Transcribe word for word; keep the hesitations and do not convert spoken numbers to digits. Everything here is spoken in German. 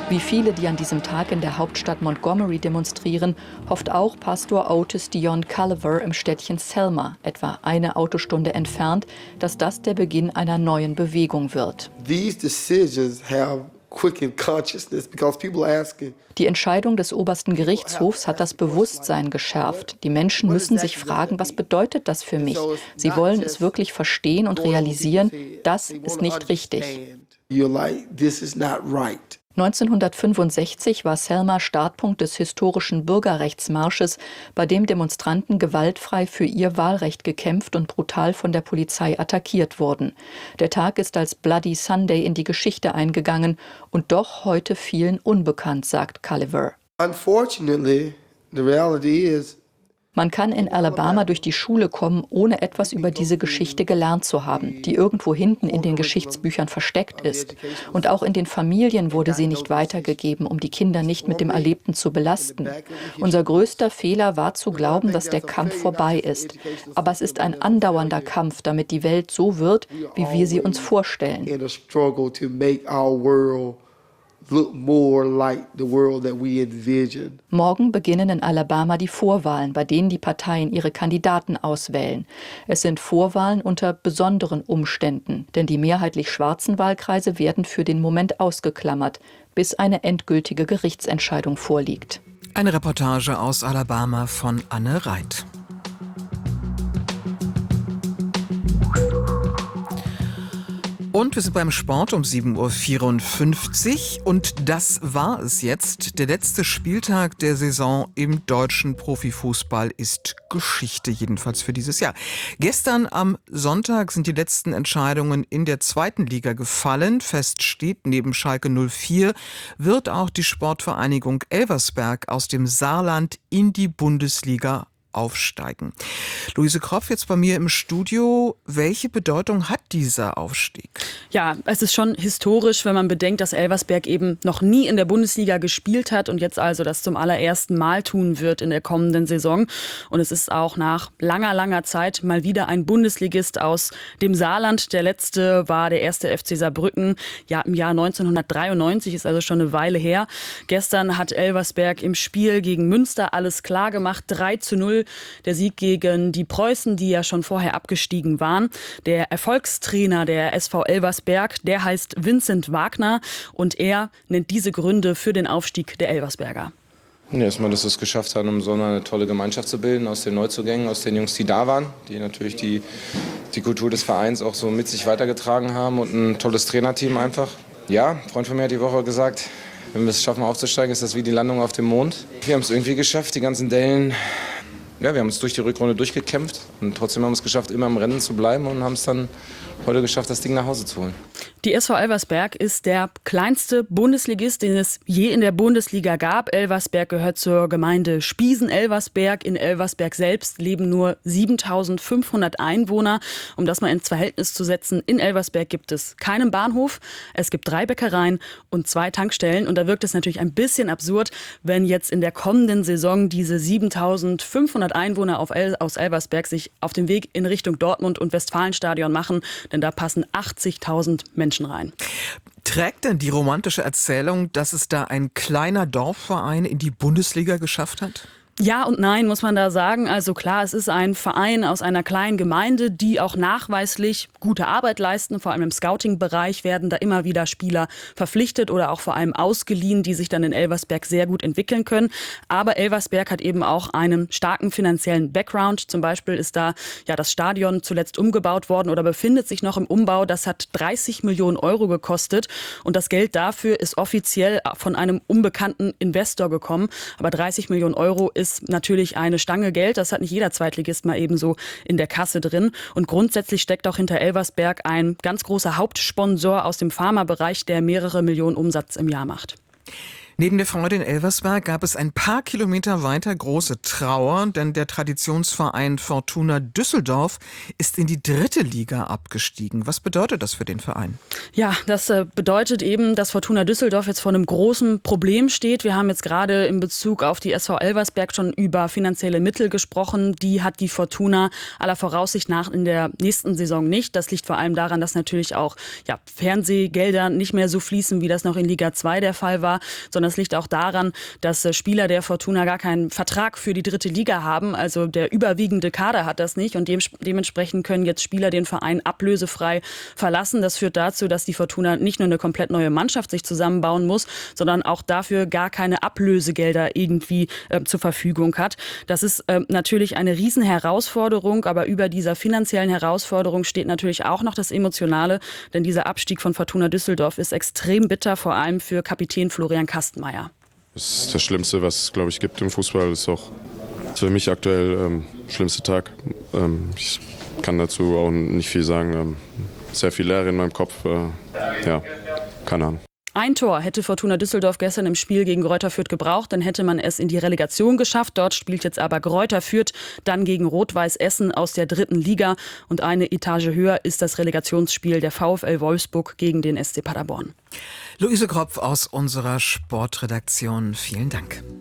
Wie viele, die an diesem Tag in der Hauptstadt Montgomery demonstrieren, hofft auch Pastor Otis Dion Culliver im Städtchen Selma, etwa eine Autostunde entfernt, dass das der Beginn einer neuen Bewegung wird. These decisions have quickened consciousness because people are asking. Die Entscheidung des obersten Gerichtshofs hat das Bewusstsein geschärft. Die Menschen müssen sich fragen, was bedeutet das für mich? Sie wollen es wirklich verstehen und realisieren, das ist nicht richtig. You're like, this is not right. neunzehnhundertfünfundsechzig war Selma Startpunkt des historischen Bürgerrechtsmarsches, bei dem Demonstranten gewaltfrei für ihr Wahlrecht gekämpft und brutal von der Polizei attackiert wurden. Der Tag ist als Bloody Sunday in die Geschichte eingegangen und doch heute vielen unbekannt, sagt Culliver. Unfortunately, the reality is, man kann in Alabama durch die Schule kommen, ohne etwas über diese Geschichte gelernt zu haben, die irgendwo hinten in den Geschichtsbüchern versteckt ist. Und auch in den Familien wurde sie nicht weitergegeben, um die Kinder nicht mit dem Erlebten zu belasten. Unser größter Fehler war zu glauben, dass der Kampf vorbei ist. Aber es ist ein andauernder Kampf, damit die Welt so wird, wie wir sie uns vorstellen. Look more like the world that we envision. Morgen beginnen in Alabama die Vorwahlen, bei denen die Parteien ihre Kandidaten auswählen. Es sind Vorwahlen unter besonderen Umständen, denn die mehrheitlich schwarzen Wahlkreise werden für den Moment ausgeklammert, bis eine endgültige Gerichtsentscheidung vorliegt. Eine Reportage aus Alabama von Anne Reit. Und wir sind beim Sport um sieben Uhr vierundfünfzig und das war es jetzt. Der letzte Spieltag der Saison im deutschen Profifußball ist Geschichte, jedenfalls für dieses Jahr. Gestern am Sonntag sind die letzten Entscheidungen in der zweiten Liga gefallen. Fest steht, neben Schalke null vier wird auch die Sportvereinigung Elversberg aus dem Saarland in die Bundesliga aufsteigen. Luise Kropf jetzt bei mir im Studio. Welche Bedeutung hat dieser Aufstieg? Ja, es ist schon historisch, wenn man bedenkt, dass Elversberg eben noch nie in der Bundesliga gespielt hat und jetzt also das zum allerersten Mal tun wird in der kommenden Saison. Und es ist auch nach langer, langer Zeit mal wieder ein Bundesligist aus dem Saarland. Der letzte war der erste F C Saarbrücken, ja im Jahr neunzehnhundertdreiundneunzig, ist also schon eine Weile her. Gestern hat Elversberg im Spiel gegen Münster alles klar gemacht, drei zu null. Der Sieg gegen die Preußen, die ja schon vorher abgestiegen waren. Der Erfolgstrainer der S V Elversberg, der heißt Vincent Wagner und er nennt diese Gründe für den Aufstieg der Elversberger. Ja, erstmal, dass wir es geschafft haben, um so eine tolle Gemeinschaft zu bilden aus den Neuzugängen, aus den Jungs, die da waren, die natürlich die, die Kultur des Vereins auch so mit sich weitergetragen haben und ein tolles Trainerteam einfach. Ja, ein Freund von mir hat die Woche gesagt, wenn wir es schaffen aufzusteigen, ist das wie die Landung auf dem Mond. Wir haben es irgendwie geschafft, die ganzen Dellen. Ja, wir haben uns durch die Rückrunde durchgekämpft und trotzdem haben wir es geschafft, immer im Rennen zu bleiben und haben es dann heute geschafft, das Ding nach Hause zu holen. Die S V Elversberg ist der kleinste Bundesligist, den es je in der Bundesliga gab. Elversberg gehört zur Gemeinde Spiesen-Elversberg. In Elversberg selbst leben nur siebentausendfünfhundert Einwohner. Um das mal ins Verhältnis zu setzen, in Elversberg gibt es keinen Bahnhof, es gibt drei Bäckereien und zwei Tankstellen. Und da wirkt es natürlich ein bisschen absurd, wenn jetzt in der kommenden Saison diese siebentausendfünfhundert Einwohner auf El- aus Elversberg sich auf den Weg in Richtung Dortmund und Westfalenstadion machen, denn da passen achtzigtausend Menschen rein. Trägt denn die romantische Erzählung, dass es da ein kleiner Dorfverein in die Bundesliga geschafft hat? Ja und nein, muss man da sagen. Also klar, es ist ein Verein aus einer kleinen Gemeinde, die auch nachweislich gute Arbeit leisten. Vor allem im Scouting-Bereich werden da immer wieder Spieler verpflichtet oder auch vor allem ausgeliehen, die sich dann in Elversberg sehr gut entwickeln können. Aber Elversberg hat eben auch einen starken finanziellen Background. Zum Beispiel ist da ja das Stadion zuletzt umgebaut worden oder befindet sich noch im Umbau. Das hat dreißig Millionen Euro gekostet und das Geld dafür ist offiziell von einem unbekannten Investor gekommen. Aber dreißig Millionen Euro ist natürlich eine Stange Geld. Das hat nicht jeder Zweitligist mal ebenso in der Kasse drin. Und grundsätzlich steckt auch hinter Elversberg ein ganz großer Hauptsponsor aus dem Pharmabereich, der mehrere Millionen Umsatz im Jahr macht. Neben der Freude in Elversberg gab es ein paar Kilometer weiter große Trauer, denn der Traditionsverein Fortuna Düsseldorf ist in die dritte Liga abgestiegen. Was bedeutet das für den Verein? Ja, das äh, bedeutet eben, dass Fortuna Düsseldorf jetzt vor einem großen Problem steht. Wir haben jetzt gerade in Bezug auf die S V Elversberg schon über finanzielle Mittel gesprochen. Die hat die Fortuna aller Voraussicht nach in der nächsten Saison nicht. Das liegt vor allem daran, dass natürlich auch ja, Fernsehgelder nicht mehr so fließen, wie das noch in Liga zwei der Fall war, sondern es liegt auch daran, dass äh, Spieler der Fortuna gar keinen Vertrag für die dritte Liga haben. Also der überwiegende Kader hat das nicht und dem, dementsprechend können jetzt Spieler den Verein ablösefrei verlassen. Das führt dazu, dass die Fortuna nicht nur eine komplett neue Mannschaft sich zusammenbauen muss, sondern auch dafür gar keine Ablösegelder irgendwie äh, zur Verfügung hat. Das ist äh, natürlich eine Riesenherausforderung, aber über dieser finanziellen Herausforderung steht natürlich auch noch das Emotionale, denn dieser Abstieg von Fortuna Düsseldorf ist extrem bitter, vor allem für Kapitän Florian Kastenmeier. Das ist das Schlimmste, was es, glaube ich, gibt im Fußball. Das ist auch für mich aktuell der ähm, schlimmste Tag. Ähm, ich kann dazu auch nicht viel sagen. Ähm, sehr viel Leere in meinem Kopf. Äh, ja, keine Ahnung. Ein Tor hätte Fortuna Düsseldorf gestern im Spiel gegen Greuther Fürth gebraucht, dann hätte man es in die Relegation geschafft. Dort spielt jetzt aber Greuther Fürth dann gegen Rot-Weiß Essen aus der dritten Liga. Und eine Etage höher ist das Relegationsspiel der VfL Wolfsburg gegen den S C Paderborn. Luise Kropf aus unserer Sportredaktion, vielen Dank.